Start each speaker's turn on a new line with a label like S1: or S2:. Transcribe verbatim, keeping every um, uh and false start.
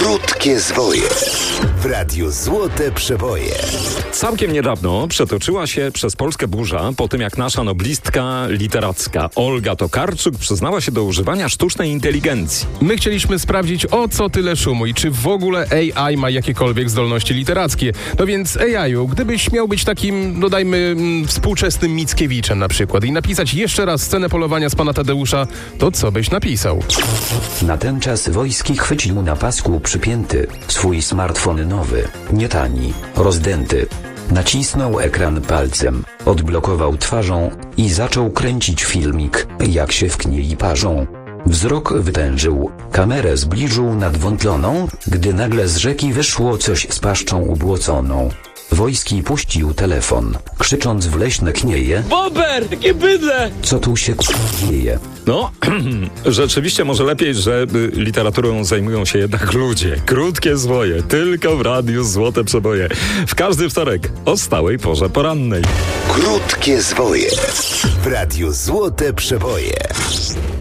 S1: Krótkie zwoje w Radiu Złote Przeboje.
S2: Całkiem niedawno przetoczyła się przez Polskę burza po tym, jak nasza noblistka literacka Olga Tokarczuk przyznała się do używania sztucznej inteligencji.
S3: My chcieliśmy sprawdzić, o co tyle szumu i czy w ogóle A I ma jakiekolwiek zdolności literackie. No więc A I-u, gdybyś miał być takim, dodajmy, mm, współczesnym Mickiewiczem na przykład i napisać jeszcze raz scenę polowania z pana Tadeusza, to co byś napisał?
S4: Na ten czas Wojski chwycił na pasku przypięty swój smartfon nowy, nie tani, rozdęty. Nacisnął ekran palcem, odblokował twarzą i zaczął kręcić filmik, jak się w kniei parzą. Wzrok wytężył, kamerę zbliżył nad wątloną, gdy nagle z rzeki wyszło coś z paszczą ubłoconą. Wojski puścił telefon, krzycząc w leśne knieje:
S5: Bober, takie bydle!
S4: Co tu się dzieje?
S2: No, rzeczywiście może lepiej, że y, literaturą zajmują się jednak ludzie. Krótkie zwoje, tylko w Radiu Złote Przeboje. W każdy wtorek o stałej porze porannej.
S1: Krótkie zwoje w Radiu Złote Przeboje.